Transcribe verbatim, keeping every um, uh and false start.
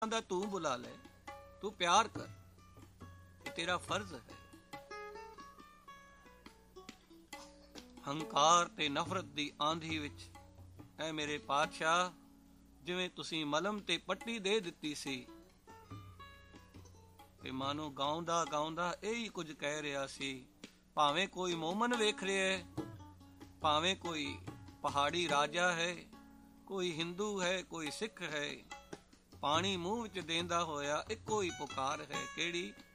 ਦਾ ਤੂੰ ਬੁਲਾ ਲੈ, ਤੂੰ ਪਿਆਰ ਕਰ, ਇਹ ਤੇਰਾ ਫਰਜ਼ ਹੈ। ਹੰਕਾਰ ਤੇ ਨਫ਼ਰਤ ਦੀ ਆਂਧੀ ਵਿੱਚ ਐ ਮੇਰੇ ਪਾਤਸ਼ਾਹ, ਜਿਵੇਂ ਤੁਸੀਂ ਮਲਮ ਤੇ ਪੱਟੀ ਦੇ ਦਿੱਤੀ ਸੀ, ਤੇ ਮਾਨੋ ਗਾਉਂਦਾ ਗਾਉਂਦਾ ਇਹੀ ਕੁਝ ਕਹਿ ਰਿਹਾ ਸੀ। ਭਾਵੇਂ ਕੋਈ ਮੋਮਨ ਵੇਖ ਰਿਹਾ ਹੈ, ਭਾਵੇਂ ਕੋਈ ਪਹਾੜੀ ਰਾਜਾ ਹੈ, ਕੋਈ ਹਿੰਦੂ ਹੈ, ਕੋਈ ਸਿੱਖ ਹੈ, ਪਾਣੀ ਮੂੰਹ ਵਿੱਚ ਦੇਂਦਾ ਹੋਇਆ ਇੱਕੋ ਹੀ ਪੁਕਾਰ ਹੈ, ਕਿਹੜੀ?